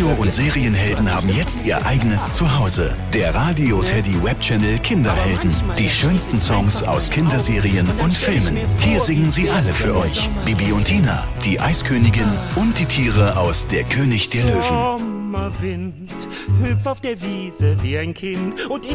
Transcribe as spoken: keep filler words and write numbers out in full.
Kino- und Serienhelden haben jetzt ihr eigenes Zuhause. Der Radio Teddy Webchannel Kinderhelden. Die schönsten Songs aus Kinderserien und Filmen. Hier singen sie alle für euch. Bibi und Tina, die Eiskönigin und die Tiere aus Der König der Löwen. Sommerwind, hüpf auf der Wiese wie ein Kind und